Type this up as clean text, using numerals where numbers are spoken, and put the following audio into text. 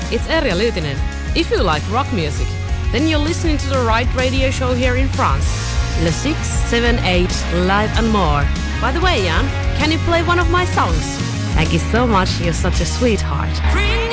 it's Erja Lyytinen. If you like rock music, then you're listening to the right radio show here in France. Le 678 Live and More. By the way, Jan, can you play one of my songs? Thank you so much, you're such a sweetheart. Bring